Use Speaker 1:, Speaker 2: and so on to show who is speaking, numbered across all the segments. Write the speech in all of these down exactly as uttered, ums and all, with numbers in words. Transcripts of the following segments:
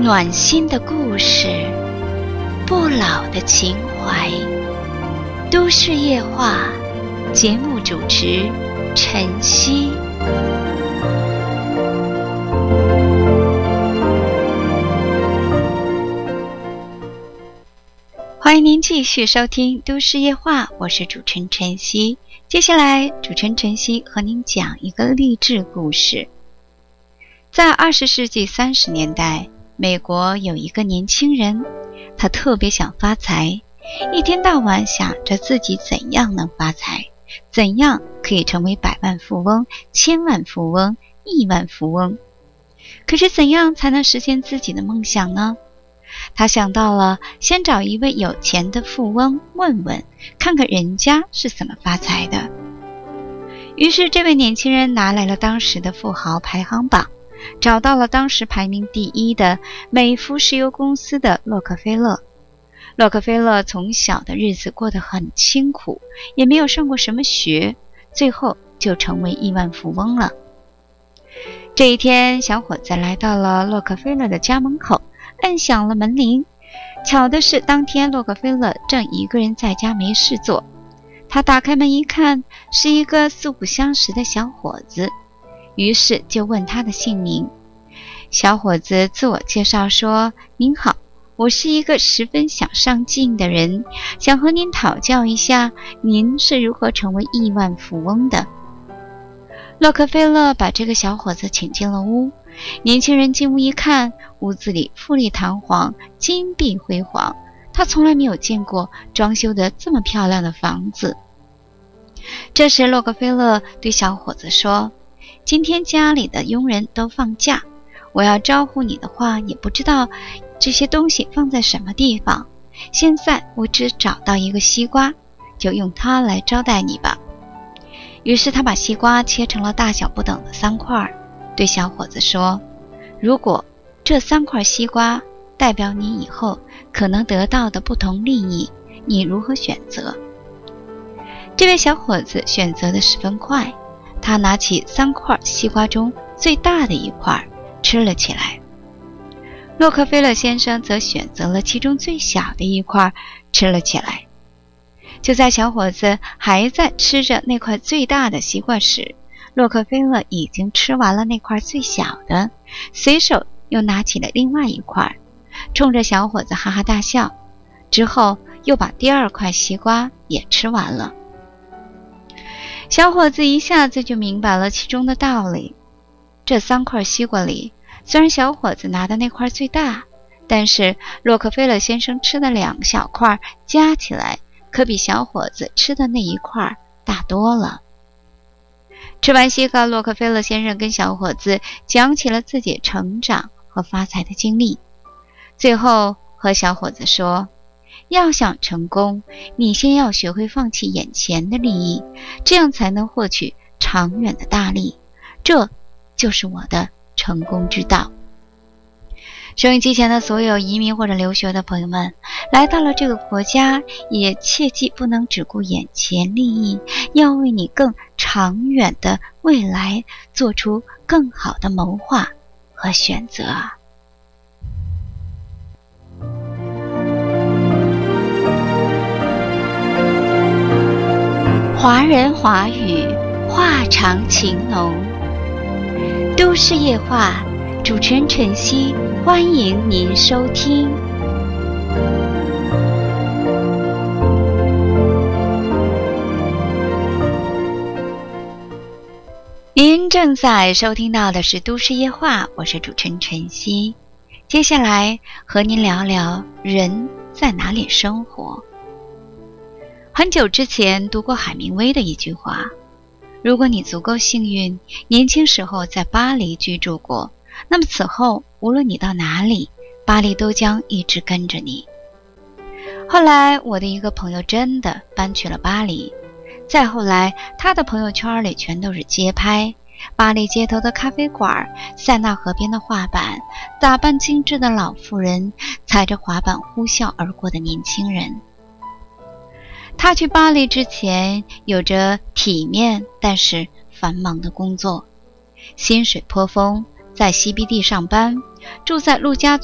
Speaker 1: 暖心的故事，不老的情怀。都市夜话节目主持晨曦。欢迎您继续收听都市夜话，我是主持人晨曦。接下来主持人晨曦和您讲一个励志故事。在二十世纪三十年代，美国有一个年轻人，他特别想发财，一天到晚想着自己怎样能发财，怎样可以成为百万富翁、千万富翁、亿万富翁。可是怎样才能实现自己的梦想呢？他想到了先找一位有钱的富翁问问，看看人家是怎么发财的。于是这位年轻人拿来了当时的富豪排行榜，找到了当时排名第一的美孚石油公司的洛克菲勒。洛克菲勒从小的日子过得很清苦，也没有上过什么学，最后就成为亿万富翁了。这一天，小伙子来到了洛克菲勒的家门口，按响了门铃。巧的是，当天洛克菲勒正一个人在家没事做。他打开门一看，是一个素不相识的小伙子，于是就问他的姓名。小伙子自我介绍说：您好，我是一个十分想上进的人，想和您讨教一下您是如何成为亿万富翁的。洛克菲勒把这个小伙子请进了屋。年轻人进屋一看，屋子里富丽堂皇，金碧辉煌，他从来没有见过装修得这么漂亮的房子。这时洛克菲勒对小伙子说：今天家里的佣人都放假，我要招呼你的话也不知道这些东西放在什么地方，现在我只找到一个西瓜，就用它来招待你吧。于是他把西瓜切成了大小不等的三块，对小伙子说：如果这三块西瓜代表你以后可能得到的不同利益，你如何选择？这位小伙子选择的十分快，他拿起三块西瓜中最大的一块吃了起来。洛克菲勒先生则选择了其中最小的一块吃了起来。就在小伙子还在吃着那块最大的西瓜时，洛克菲勒已经吃完了那块最小的，随手又拿起了另外一块，冲着小伙子哈哈大笑，之后又把第二块西瓜也吃完了。小伙子一下子就明白了其中的道理。这三块西瓜里，虽然小伙子拿的那块最大，但是洛克菲勒先生吃的两小块加起来可比小伙子吃的那一块大多了。吃完西瓜，洛克菲勒先生跟小伙子讲起了自己成长和发财的经历，最后和小伙子说：要想成功，你先要学会放弃眼前的利益，这样才能获取长远的大利，这就是我的成功之道。收音机前的所有移民或者留学的朋友们，来到了这个国家，也切记不能只顾眼前利益，要为你更长远的未来做出更好的谋划和选择。华人华语，话长情浓。都市夜话，主持人晨曦，欢迎您收听。您正在收听到的是都市夜话，我是主持人晨曦。接下来和您聊聊人在哪里生活。很久之前读过海明威的一句话：如果你足够幸运，年轻时候在巴黎居住过，那么此后无论你到哪里，巴黎都将一直跟着你。后来我的一个朋友真的搬去了巴黎，再后来他的朋友圈里全都是街拍，巴黎街头的咖啡馆，塞纳河边的画板，打扮精致的老妇人，踩着滑板呼啸而过的年轻人。他去巴黎之前有着体面但是繁忙的工作，薪水颇丰，在 C B D 上班，住在陆家嘴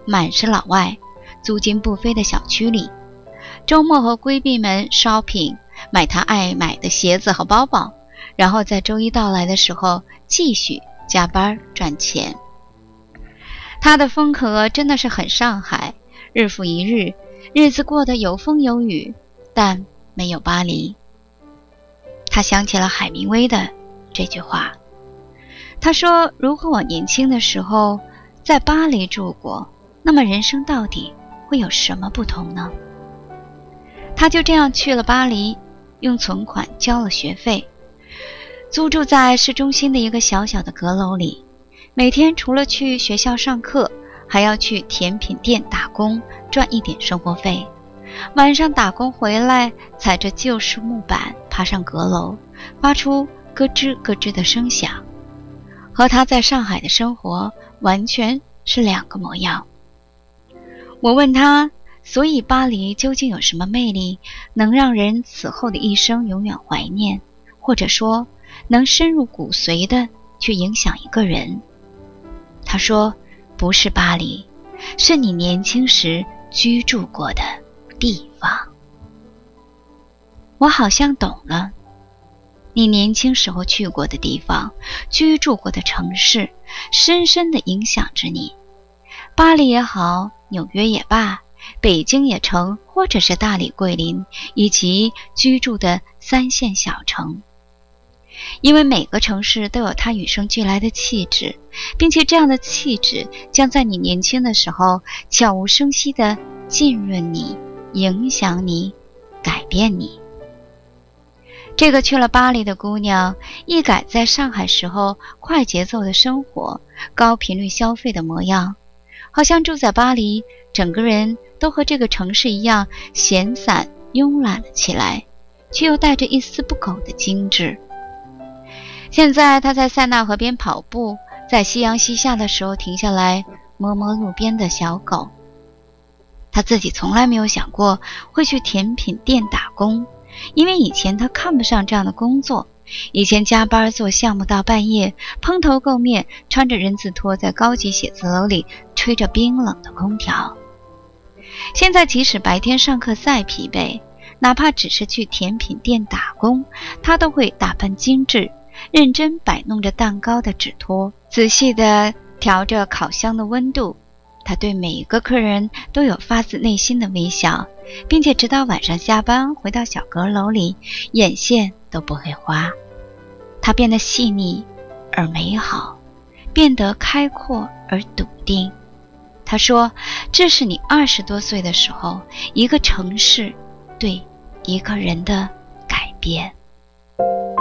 Speaker 1: 满是老外，租金不菲的小区里，周末和闺蜜们 shopping， 买她爱买的鞋子和包包，然后在周一到来的时候继续加班赚钱。她的风格真的是很上海，日复一日，日子过得有风有雨，但没有巴黎。她想起了海明威的这句话，他说，如果我年轻的时候在巴黎住过，那么人生到底会有什么不同呢？他就这样去了巴黎，用存款交了学费，租住在市中心的一个小小的阁楼里，每天除了去学校上课，还要去甜品店打工赚一点生活费。晚上打工回来，踩着旧式木板爬上阁楼，发出咯吱咯吱的声响，和他在上海的生活完全是两个模样。我问他，所以巴黎究竟有什么魅力，能让人此后的一生永远怀念，或者说能深入骨髓的去影响一个人？他说，不是巴黎，是你年轻时居住过的地方。我好像懂了，你年轻时候去过的地方，居住过的城市，深深地影响着你。巴黎也好，纽约也罢，北京也成，或者是大理、桂林，以及居住的三线小城。因为每个城市都有它与生俱来的气质，并且这样的气质将在你年轻的时候悄无声息地浸润你，影响你，改变你。这个去了巴黎的姑娘，一改在上海时候快节奏的生活、高频率消费的模样，好像住在巴黎，整个人都和这个城市一样闲散慵懒了起来，却又带着一丝不苟的精致。现在她在塞纳河边跑步，在夕阳西下的时候停下来摸摸路边的小狗。她自己从来没有想过会去甜品店打工，因为以前她看不上这样的工作，以前加班做项目到半夜，蓬头垢面，穿着人字拖在高级写字楼里吹着冰冷的空调。现在即使白天上课再疲惫，哪怕只是去甜品店打工，她都会打扮精致，认真摆弄着蛋糕的纸托，仔细地调着烤箱的温度。她对每一个客人都有发自内心的微笑，并且直到晚上下班回到小阁楼里，眼线都不会花。她变得细腻而美好，变得开阔而笃定。她说，这是你二十多岁的时候，一个城市对一个人的改变。